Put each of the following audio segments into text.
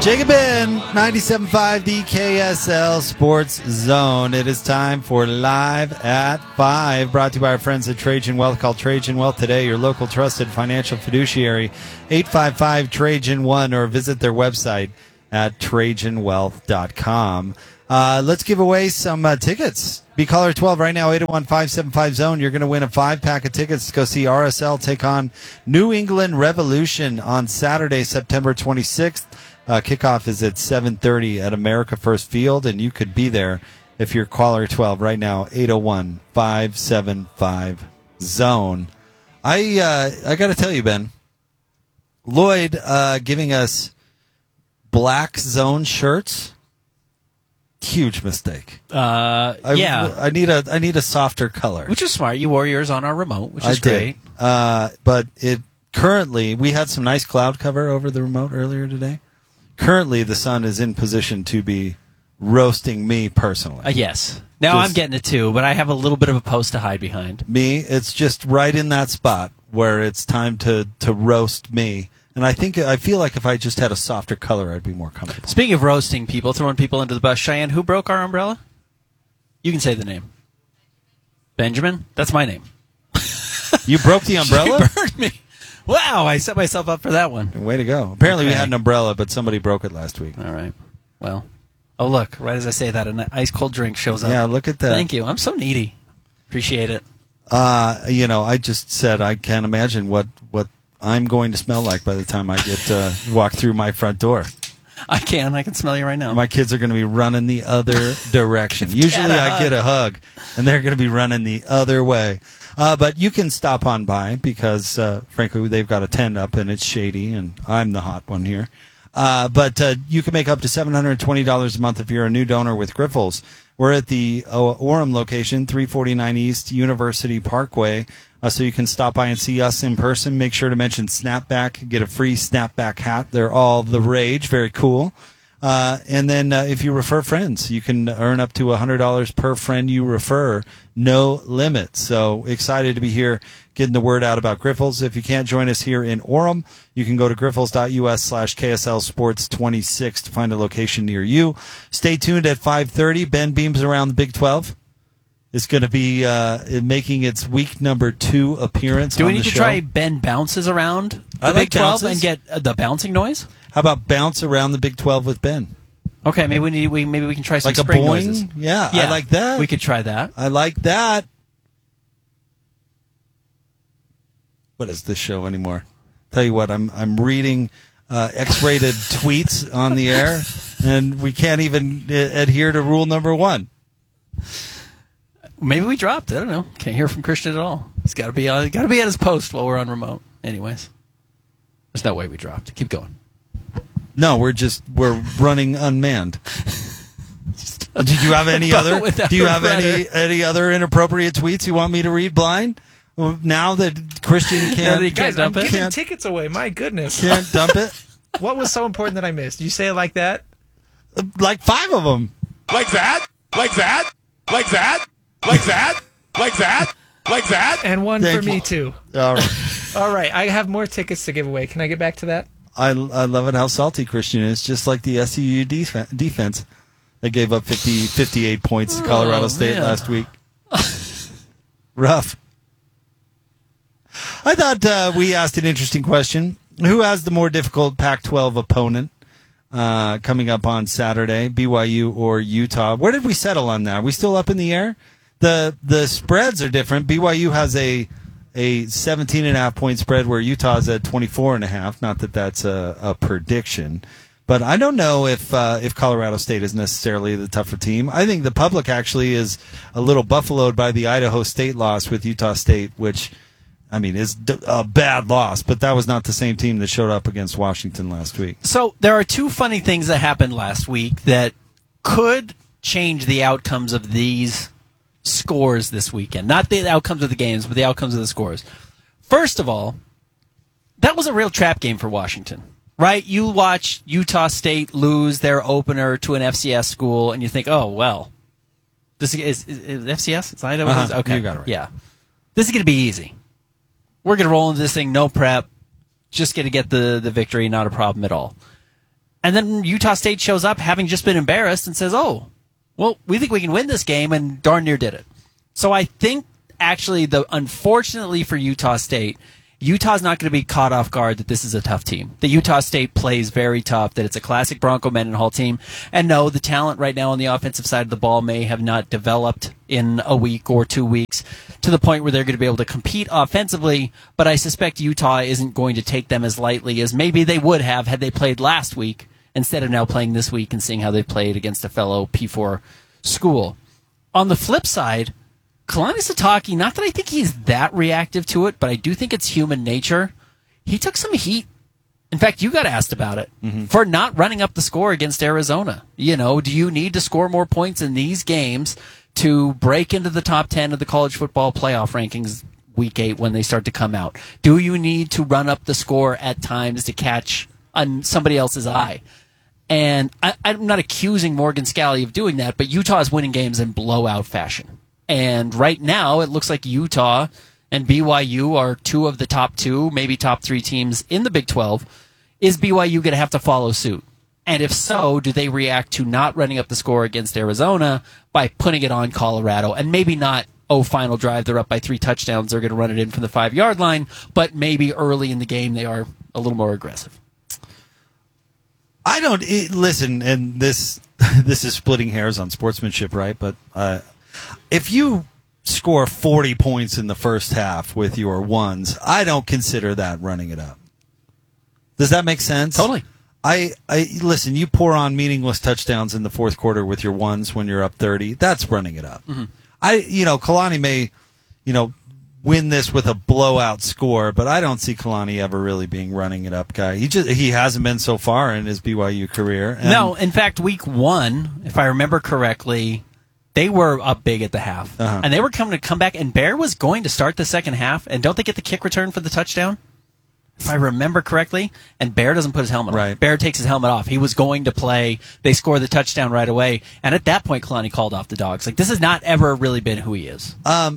Jacob Ben, 97.5 DKSL Sports Zone. It is time for Live at 5, brought to you by our friends at Trajan Wealth. Call Trajan Wealth today, your local trusted financial fiduciary, 855-TRAJAN-1, or visit their website at TrajanWealth.com. Let's give away some tickets. Be caller 12 right now, 801-575-ZONE. You're going to win a 5-pack of tickets to go see RSL take on New England Revolution on Saturday, September 26th. Kickoff is at 7:30 at America First Field, and you could be there if you're caller 12 right now, 801-575-ZONE. I got to tell you, Ben, Lloyd giving us black zone shirts, huge mistake. I need a softer color, which is smart. You wore yours on our remote, which is great. But currently we had some nice cloud cover over the remote earlier today. Currently, the sun is in position to be roasting me personally. Yes. Now I'm getting it too, but I have a little bit of a post to hide behind. Me, it's just right in that spot where it's time to roast me. And I feel like if I just had a softer color, I'd be more comfortable. Speaking of roasting people, throwing people into the bus, Cheyenne, who broke our umbrella? You can say the name. Benjamin? That's my name. You broke the umbrella? You burned me. Wow, I set myself up for that one. Way to go. Apparently we had an umbrella, but somebody broke it last week. All right. Well, oh, look, right as I say that, an ice-cold drink shows up. Yeah, look at that. Thank you. I'm so needy. Appreciate it. I just said I can't imagine what I'm going to smell like by the time I get walk through my front door. I can smell you right now. My kids are going to be running the other direction. Usually I get a hug, and they're going to be running the other way. But you can stop on by because, frankly, they've got a tent up and it's shady, and I'm the hot one here. But you can make up to $720 a month if you're a new donor with Grifols. We're at the Orem location, 349 East University Parkway, so you can stop by and see us in person. Make sure to mention Snapback, get a free Snapback hat. They're all the rage, very cool. And then if you refer friends, you can earn up to $100 per friend you refer, no limit. So excited to be here getting the word out about Grifols. If you can't join us here in Orem, you can go to grifols.us/KSL Sports 26 to find a location near you. Stay tuned at 5:30. Ben Beams around the Big 12 is going to be making its week number 2 appearance. Do we need to try Ben bounces around the Big 12 and get the bouncing noise? How about bounce around the Big 12 with Ben? Okay, maybe we can try some like spring a boing? noises. Yeah, I like that. We could try that. I like that. What is this show anymore? Tell you what, I'm reading X-rated tweets on the air, and we can't even adhere to rule number 1. Maybe we dropped it. I don't know. Can't hear from Christian at all. He's got to be at his post while we're on remote. Anyways, there's no way we dropped. Keep going. No, we're running unmanned. Did you have any other? Do you have any other inappropriate tweets you want me to read blind? Well, now that Christian can't, guys, I'm giving tickets away. My goodness, can't dump it. What was so important that I missed? Did you say it like that? Like 5 of them. Like that. Like that. Like that. Like that. Like that. Like that. And one for me too. All right. All right. I have more tickets to give away. Can I get back to that? I love it how salty Christian is, just like the SUU defense. They gave up 58 points to Colorado State last week. Rough. I thought we asked an interesting question. Who has the more difficult Pac-12 opponent coming up on Saturday, BYU or Utah? Where did we settle on that? Are we still up in the air? The spreads are different. BYU has a 17.5 point spread where Utah is at 24.5. Not that that's a prediction, but I don't know if Colorado State is necessarily the tougher team. I think the public actually is a little buffaloed by the Idaho State loss with Utah State, which I mean is a bad loss, but that was not the same team that showed up against Washington last week. So there are 2 funny things that happened last week that could change the outcomes of these scores this weekend. Not the outcomes of the games, but the outcomes of the scores. First of all, that was a real trap game for Washington, right? You watch Utah State lose their opener to an FCS school, and you think, oh, well, this is FCS? It's Idaho? Uh-huh. Okay. You got it right. Yeah. This is going to be easy. We're going to roll into this thing, no prep, just going to get the victory, not a problem at all. And then Utah State shows up having just been embarrassed and says, oh, well, we think we can win this game, and darn near did it. So I think, actually, unfortunately for Utah State, Utah's not going to be caught off guard that this is a tough team. The Utah State plays very tough, that it's a classic Bronco Mendenhall team. And no, the talent right now on the offensive side of the ball may have not developed in a week or 2 weeks to the point where they're going to be able to compete offensively, but I suspect Utah isn't going to take them as lightly as maybe they would have had they played last week instead of now playing this week and seeing how they played against a fellow P4 school. On the flip side, Kalani Sitake, not that I think he's that reactive to it, but I do think it's human nature. He took some heat. In fact, you got asked about it for not running up the score against Arizona. You know, do you need to score more points in these games to break into the top 10 of the college football playoff rankings week 8 when they start to come out? Do you need to run up the score at times to catch on somebody else's eye? And I'm not accusing Morgan Scalley of doing that, but Utah is winning games in blowout fashion. And right now, it looks like Utah and BYU are 2 of the top 2, maybe top 3 teams in the Big 12. Is BYU going to have to follow suit? And if so, do they react to not running up the score against Arizona by putting it on Colorado? And maybe not, final drive, they're up by 3 touchdowns, they're going to run it in from the 5-yard line, but maybe early in the game they are a little more aggressive. I don't listen, and this is splitting hairs on sportsmanship, right? But if you score 40 points in the first half with your ones, I don't consider that running it up. Does that make sense? Totally. I listen. You pour on meaningless touchdowns in the fourth quarter with your ones when you're up 30. That's running it up. Mm-hmm. Kalani may, win this with a blowout score, but I don't see Kalani ever really being running it up guy. He hasn't been so far in his BYU career. No, in fact, week 1, if I remember correctly, they were up big at the half, and they were coming to come back. And Bear was going to start the second half, and don't they get the kick return for the touchdown? If I remember correctly, and Bear doesn't put his helmet on. Bear takes his helmet off. He was going to play. They score the touchdown right away, and at that point, Kalani called off the dogs. Like, this has not ever really been who he is.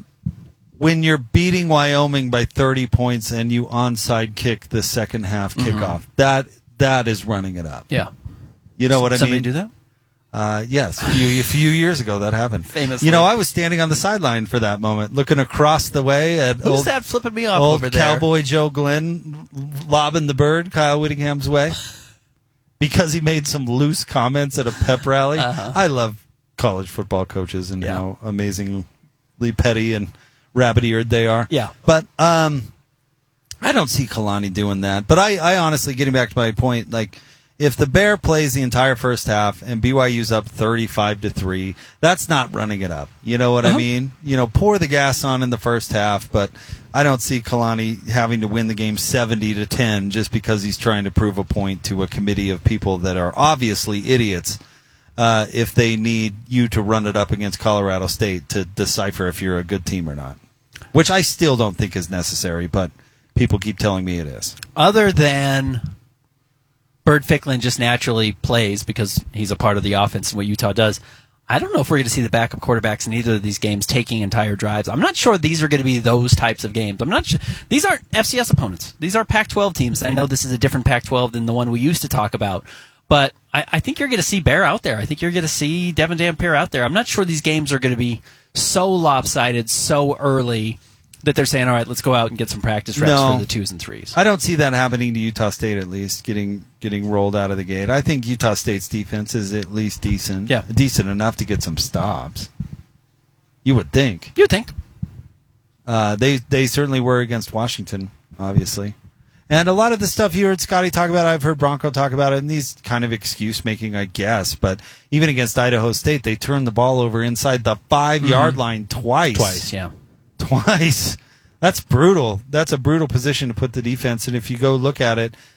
When you're beating Wyoming by 30 points and you onside kick the second half kickoff, that is running it up. Yeah. You know what I mean? Somebody do that? Yes, a few years ago that happened. Famously. I was standing on the sideline for that moment, looking across the way at Who's that flipping me off old over there? Cowboy Joe Glenn lobbing the bird Kyle Whittingham's way because he made some loose comments at a pep rally. I love college football coaches and how amazingly petty and rabbit-eared they are. Yeah. But I don't see Kalani doing that. But I honestly, getting back to my point, like, if the Bear plays the entire first half and BYU's up 35-3, that's not running it up. You know what I mean? Pour the gas on in the first half, but I don't see Kalani having to win the game 70-10 just because he's trying to prove a point to a committee of people that are obviously idiots if they need you to run it up against Colorado State to decipher if you're a good team or not, which I still don't think is necessary, but people keep telling me it is. Other than Bird Ficklin just naturally plays because he's a part of the offense and what Utah does, I don't know if we're going to see the backup quarterbacks in either of these games taking entire drives. I'm not sure these are going to be those types of games. I'm not sure. These aren't FCS opponents. These are Pac-12 teams. I know this is a different Pac-12 than the one we used to talk about, but I think you're going to see Bear out there. I think you're going to see Devin Dampier out there. I'm not sure these games are going to be so lopsided so early that they're saying, all right, let's go out and get some practice reps for the 2s and 3s. I don't see that happening to Utah State, at least, getting rolled out of the gate. I think Utah State's defense is at least decent. Yeah. Decent enough to get some stops. You would think. You'd think. They certainly were against Washington, obviously. And a lot of the stuff you heard Scotty talk about, I've heard Bronco talk about it, and these kind of excuse-making, I guess. But even against Idaho State, they turned the ball over inside the 5-yard line twice. Twice. That's brutal. That's a brutal position to put the defense. And if you go look at it,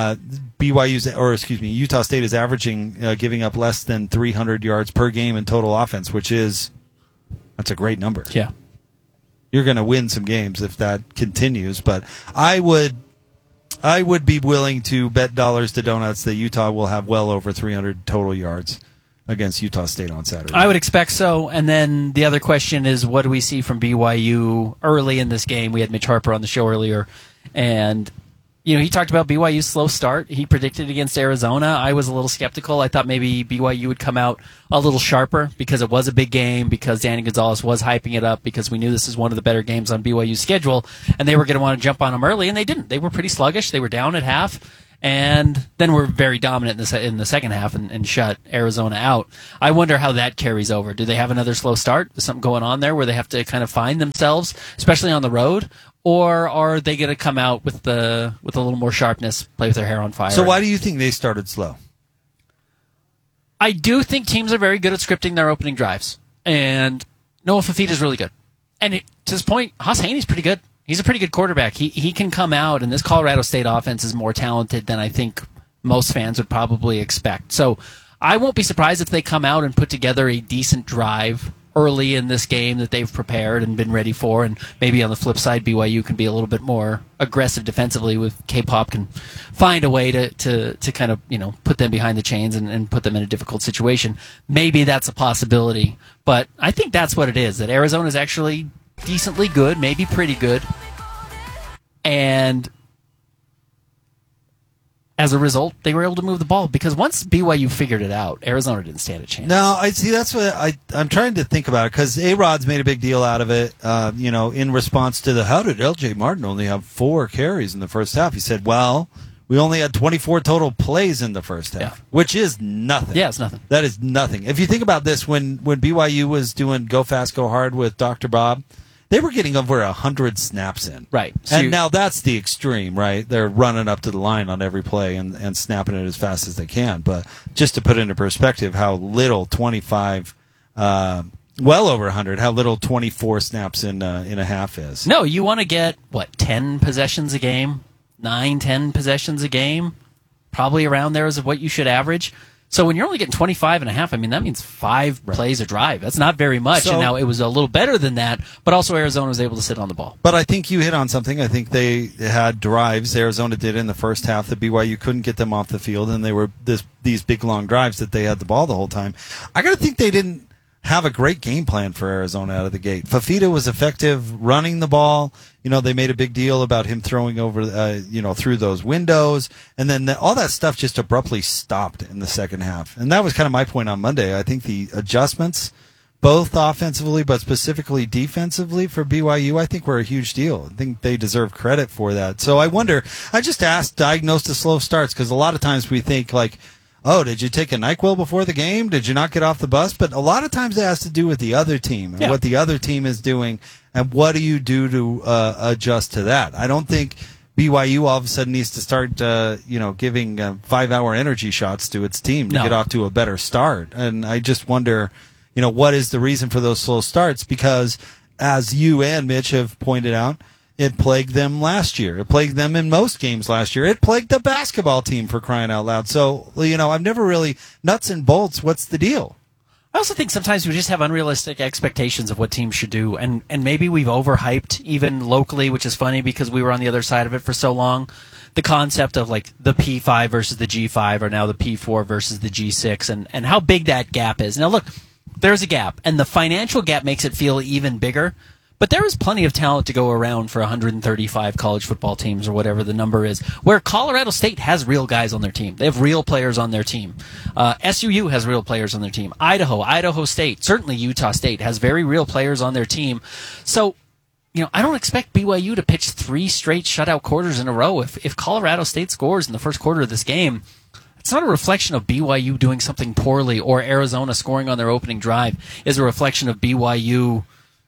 Utah State is averaging giving up less than 300 yards per game in total offense, that's a great number. Yeah. You're going to win some games if that continues, but I would be willing to bet dollars to donuts that Utah will have well over 300 total yards against Utah State on Saturday. I would expect so. And then the other question is, what do we see from BYU early in this game? We had Mitch Harper on the show earlier, and he talked about BYU's slow start. He predicted against Arizona. I was a little skeptical. I thought maybe BYU would come out a little sharper because it was a big game, because Danny Gonzalez was hyping it up, because we knew this is one of the better games on BYU's schedule, and they were going to want to jump on them early, and they didn't. They were pretty sluggish. They were down at half, and then were very dominant in the second half and shut Arizona out. I wonder how that carries over. Do they have another slow start? Is something going on there where they have to kind of find themselves, especially on the road? Or are they going to come out with a little more sharpness, play with their hair on fire? So why do you think they started slow? I do think teams are very good at scripting their opening drives. And Noah Fafita is really good. And to this point, Haas Haney's pretty good. He's a pretty good quarterback. He can come out, and this Colorado State offense is more talented than I think most fans would probably expect. So I won't be surprised if they come out and put together a decent drive early in this game that they've prepared and been ready for, and maybe on the flip side, BYU can be a little bit more aggressive defensively with K-Pop can find a way to kind of, put them behind the chains and put them in a difficult situation. Maybe that's a possibility, but I think that's what it is, that Arizona is actually decently good, maybe pretty good, and as a result, they were able to move the ball, because once BYU figured it out, Arizona didn't stand a chance. No, I see. That's what I'm trying to think about it, because A-Rod's made a big deal out of it. In response to how did L.J. Martin only have 4 carries in the first half? He said, "Well, we only had 24 total plays in the first half, which is nothing." Yeah, it's nothing. That is nothing. If you think about this, when BYU was doing Go Fast, Go Hard with Dr. Bob, they were getting over 100 snaps in. Right. So now that's the extreme, right? They're running up to the line on every play and snapping it as fast as they can. But just to put into perspective how little 25, well over 100, how little 24 snaps in a half is. No, you want to get, 10 possessions a game? 9, 10 possessions a game? Probably around there is what you should average. So when you're only getting 25 and a half, that means 5 plays a drive. That's not very much. And now it was a little better than that, but also Arizona was able to sit on the ball. But I think you hit on something. I think they had drives. Arizona did in the first half that BYU couldn't get them off the field, and they were these big, long drives that they had the ball the whole time. I got to think they didn't have a great game plan for Arizona out of the gate. Fafita was effective running the ball. They made a big deal about him throwing over, through those windows. And then all that stuff just abruptly stopped in the second half. And that was kind of my point on Monday. I think the adjustments, both offensively but specifically defensively for BYU, I think were a huge deal. I think they deserve credit for that. So I wonder, I just diagnose the slow starts, because a lot of times we think oh, did you take a NyQuil before the game? Did you not get off the bus? But a lot of times it has to do with the other team and what the other team is doing, and what do you do to adjust to that. I don't think BYU all of a sudden needs to start, giving 5-hour energy shots to its team to get off to a better start. And I just wonder, what is the reason for those slow starts? Because as you and Mitch have pointed out, it plagued them last year. It plagued them in most games last year. It plagued the basketball team, for crying out loud. So, I've never really, nuts and bolts, what's the deal? I also think sometimes we just have unrealistic expectations of what teams should do, and maybe we've overhyped, even locally, which is funny because we were on the other side of it for so long. The concept of the P5 versus the G5, or now the P4 versus the G6, and how big that gap is. Now look, there's a gap, and the financial gap makes it feel even bigger. But there is plenty of talent to go around for 135 college football teams, or whatever the number is, where Colorado State has real guys on their team. They have real players on their team. SUU has real players on their team. Idaho State, certainly Utah State has very real players on their team. So, I don't expect BYU to pitch 3 straight shutout quarters in a row. If Colorado State scores in the first quarter of this game, it's not a reflection of BYU doing something poorly, or Arizona scoring on their opening drive. It's a reflection of BYU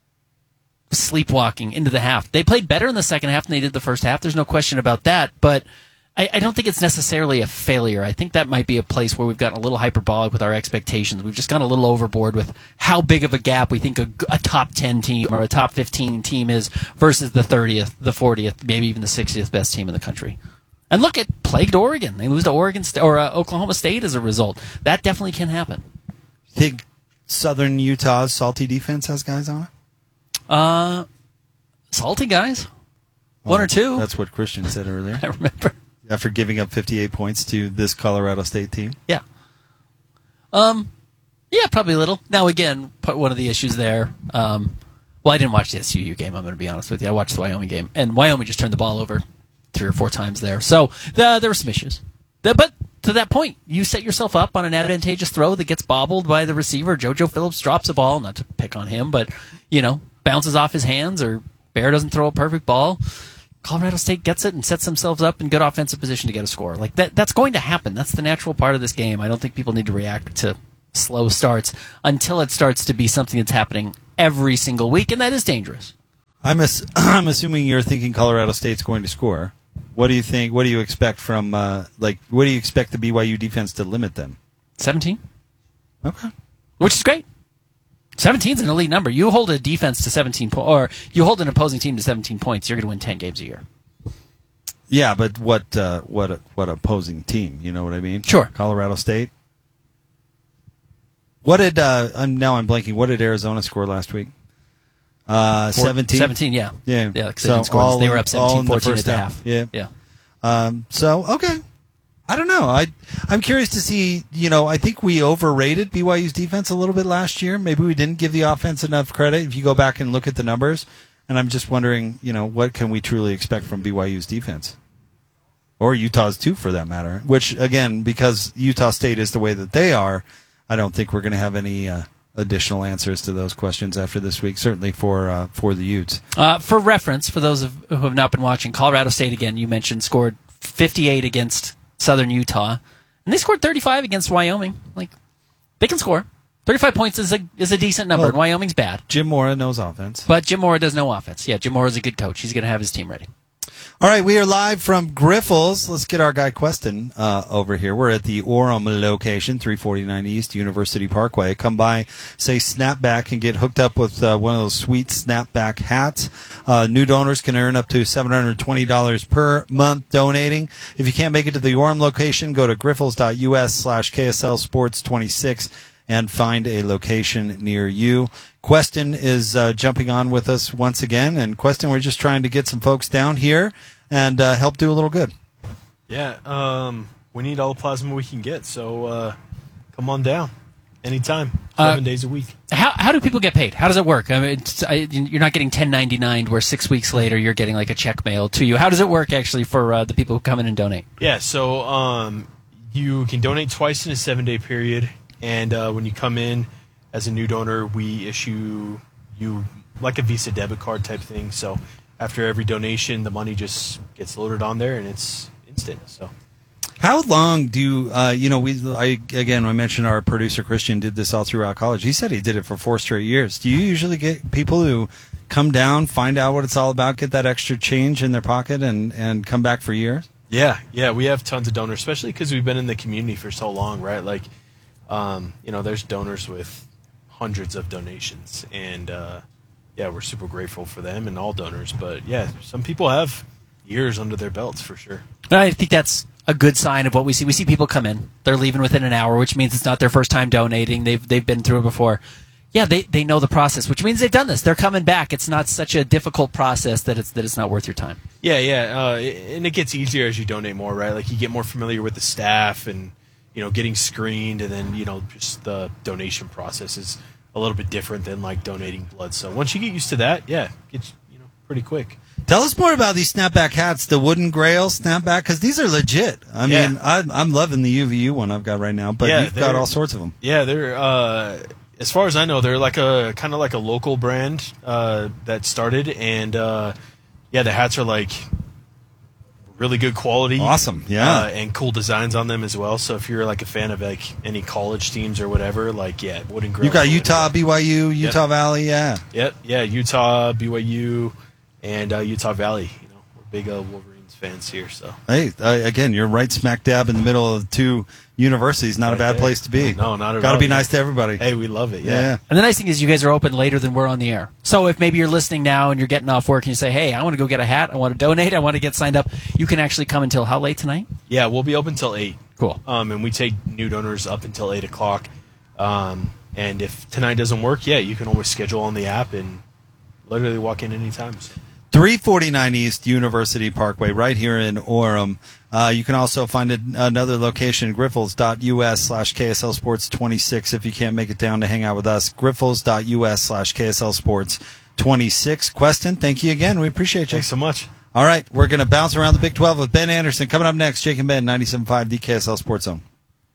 sleepwalking into the half. They played better in the second half than they did the first half. There's no question about that, but I don't think it's necessarily a failure. I think that might be a place where we've gotten a little hyperbolic with our expectations. We've just gone a little overboard with how big of a gap we think a top 10 team or a top 15 team is versus the 30th, the 40th, maybe even the 60th best team in the country. And look, it plagued Oregon. They lose to Oklahoma State as a result. That definitely can happen. Think Southern Utah's salty defense has guys on it? Salty guys. One or two. That's what Christian said earlier. I remember. After giving up 58 points to this Colorado State team. Yeah. Yeah, probably a little. Now, again, one of the issues there, I didn't watch the SUU game, I'm going to be honest with you. I watched the Wyoming game, and Wyoming just turned the ball over 3 or 4 times there. So there were some issues. But to that point, you set yourself up on an advantageous throw that gets bobbled by the receiver. JoJo Phillips drops a ball, not to pick on him, but, bounces off his hands, or Bear doesn't throw a perfect ball. Colorado State gets it and sets themselves up in good offensive position to get a score. Like that's going to happen. That's the natural part of this game. I don't think people need to react to slow starts until it starts to be something that's happening every single week, and that is dangerous. I'm assuming you're thinking Colorado State's going to score. What do you think? What do you expect from what do you expect the BYU defense to limit them? 17. Okay. Which is great. 17 is an elite number. You hold a defense to 17 points, or you hold an opposing team to 17 points, you're going to win 10 games a year. Yeah, but what opposing team? You know what I mean? Sure. Colorado State. What did I'm blanking. What did Arizona score last week? 17. 17, yeah. Yeah. Yeah, like they were up 17-14 at the half. Yeah. Yeah. So okay. I don't know. I'm curious to see, I think we overrated BYU's defense a little bit last year. Maybe we didn't give the offense enough credit if you go back and look at the numbers. And I'm just wondering, what can we truly expect from BYU's defense? Or Utah's too, for that matter. Which, again, because Utah State is the way that they are, I don't think we're going to have any additional answers to those questions after this week, certainly for the Utes. For reference, for those who have not been watching, Colorado State, again, you mentioned, scored 58 against Southern Utah, and they scored 35 against Wyoming. Like, they can score. 35 points is a decent number, and Wyoming's bad. Jim Mora knows offense. But Jim Mora does no offense. Yeah, Jim Mora's a good coach. He's going to have his team ready. All right, we are live from Griffles. Let's get our guy Queston over here. We're at the Orem location, 349 East University Parkway. Come by, say Snapback, and get hooked up with one of those sweet Snapback hats. New donors can earn up to $720 per month donating. If you can't make it to the Orem location, go to griffles.us/KSL Sports 26 and find a location near you. Queston is jumping on with us once again. And Queston, we're just trying to get some folks down here and help do a little good. Yeah, we need all the plasma we can get, so come on down anytime, 7 days a week. How do people get paid? How does it work? I mean, you're not getting 1099 where 6 weeks later you're getting like a check mailed to you. How does it work actually for the people who come in and donate? Yeah, so you can donate twice in a 7-day period. And when you come in as a new donor, we issue you like a Visa debit card type thing. So after every donation, the money just gets loaded on there, and it's instant. So how long do I mentioned our producer Christian did this all throughout college. He said he did it for 4 straight years. Do you usually get people who come down, find out what it's all about, get that extra change in their pocket, and come back for years? Yeah, we have tons of donors, especially because we've been in the community for so long, right? Like, there's donors with hundreds of donations, and we're super grateful for them and all donors. But yeah, some people have years under their belts for sure. I think that's a good sign of what we see. We see people come in, they're leaving within an hour, which means it's not their first time donating. They've been through it before. Yeah, they know the process, which means they've done this. They're coming back. It's not such a difficult process that it's not worth your time. Yeah, and it gets easier as you donate more, right? Like, you get more familiar with the staff and getting screened, and then, just the donation process is a little bit different than, like, donating blood. So once you get used to that, yeah, it gets, pretty quick. Tell us more about these snapback hats, the Wooden Grail snapback, because these are legit. I mean, I'm loving the UVU one I've got right now, but you've got all sorts of them. Yeah, they're, as far as I know, they're like kind of like a local brand that started, and, the hats are, like, really good quality. Awesome, yeah. And cool designs on them as well. So if you're like a fan of like any college teams or whatever, like, Wooden Grill. You got Utah, BYU, Utah Valley, yeah. Yep, Utah, BYU, and Utah Valley. We're big Wolverines fans here. So hey, again, you're right smack dab in the middle of 2 universities. Not a bad place to be. No, not at all. Got to be nice to everybody. Hey, we love it. Yeah. And the nice thing is you guys are open later than we're on the air. So if maybe you're listening now and you're getting off work and you say, hey, I want to go get a hat, I want to donate, I want to get signed up, you can actually come until how late tonight? Yeah, we'll be open till 8. Cool. And we take new donors up until 8 o'clock. And if tonight doesn't work, you can always schedule on the app and literally walk in anytime. So. 349 East University Parkway, right here in Orem. You can also find another location, griffles.us/KSL Sports 26, if you can't make it down to hang out with us. Griffles.us/KSL Sports 26. Queston, thank you again. We appreciate you. Thanks so much. All right, we're going to bounce around the Big 12 with Ben Anderson. Coming up next, Jake and Ben, 97.5, the KSL Sports Zone.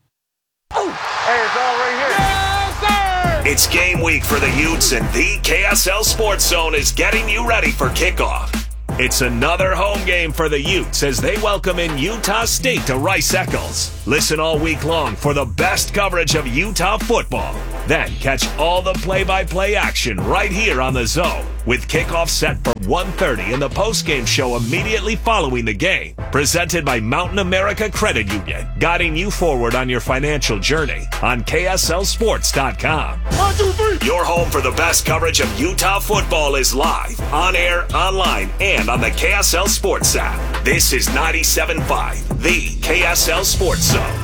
It's game week for the Utes, and the KSL Sports Zone is getting you ready for kickoff. It's another home game for the Utes as they welcome in Utah State to Rice-Eccles. Listen all week long for the best coverage of Utah football. Then catch all the play-by-play action right here on the Zone, with kickoff set for 1:30 in the postgame show immediately following the game. Presented by Mountain America Credit Union, guiding you forward on your financial journey on KSLSports.com. 1, 2, 3. Your home for the best coverage of Utah football is live, on air, online, and on the KSL Sports app. This is 97.5, the KSL Sports Zone.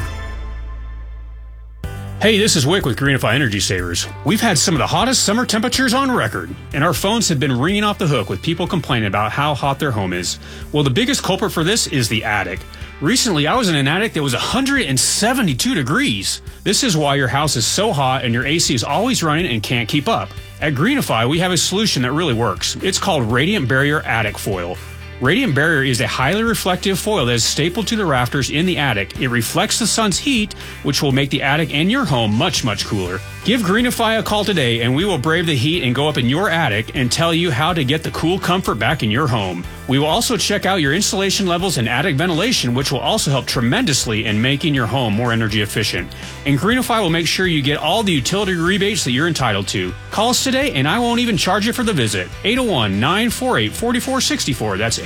Hey, this is Wick with Greenify Energy Savers. We've had some of the hottest summer temperatures on record, and our phones have been ringing off the hook with people complaining about how hot their home is. Well, the biggest culprit for this is the attic. Recently, I was in an attic that was 172 degrees. This is why your house is so hot and your AC is always running and can't keep up. At Greenify, we have a solution that really works. It's called Radiant Barrier Attic Foil. Radiant Barrier is a highly reflective foil that is stapled to the rafters in the attic. It reflects the sun's heat, which will make the attic and your home much, much cooler. Give Greenify a call today, and we will brave the heat and go up in your attic and tell you how to get the cool comfort back in your home. We will also check out your insulation levels and attic ventilation, which will also help tremendously in making your home more energy efficient. And Greenify will make sure you get all the utility rebates that you're entitled to. Call us today, and I won't even charge you for the visit. 801-948-4464. That's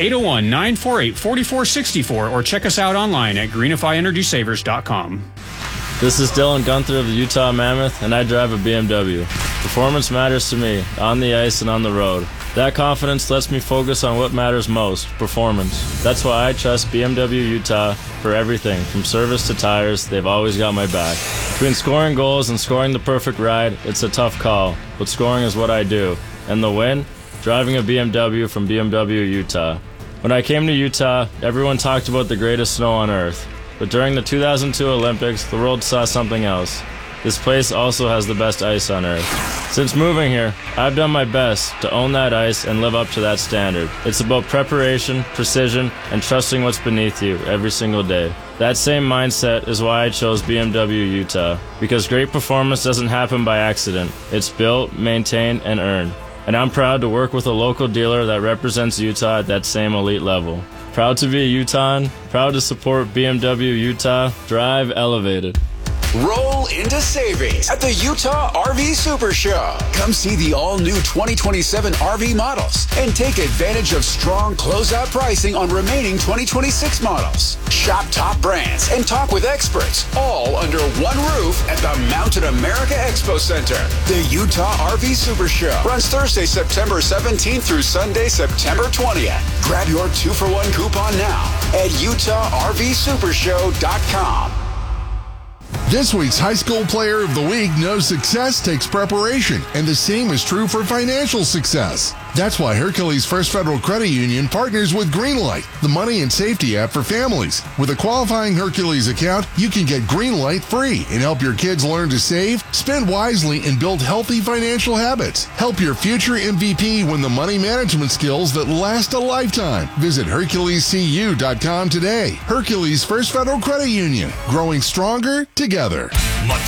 801-948-4464, or check us out online at greenifyenergysavers.com. This is Dylan Gunther of the Utah Mammoth, and I drive a BMW. Performance matters to me, on the ice and on the road. That confidence lets me focus on what matters most, performance. That's why I trust BMW Utah for everything, from service to tires. They've always got my back. Between scoring goals and scoring the perfect ride, it's a tough call, but scoring is what I do. And the win? Driving a BMW from BMW Utah. When I came to Utah, everyone talked about the greatest snow on earth. But during the 2002 Olympics, the world saw something else. This place also has the best ice on earth. Since moving here, I've done my best to own that ice and live up to that standard. It's about preparation, precision, and trusting what's beneath you every single day. That same mindset is why I chose BMW Utah, because great performance doesn't happen by accident. It's built, maintained, and earned. And I'm proud to work with a local dealer that represents Utah at that same elite level. Proud to be a Utahn, proud to support BMW Utah. Drive elevated. Roll into savings at the Utah RV Super Show. Come see the all-new 2027 RV models and take advantage of strong closeout pricing on remaining 2026 models. Shop top brands and talk with experts, all under one roof at the Mountain America Expo Center. The Utah RV Super Show runs Thursday, September 17th through Sunday, September 20th. Grab your 2-for-1 coupon now at UtahRVSupershow.com. This week's High School Player of the Week knows success takes preparation, and the same is true for financial success. That's why Hercules First Federal Credit Union partners with Greenlight, the money and safety app for families. With a qualifying Hercules account, you can get Greenlight free and help your kids learn to save, spend wisely, and build healthy financial habits. Help your future MVP win the money management skills that last a lifetime. Visit HerculesCU.com today. Hercules First Federal Credit Union, growing stronger together.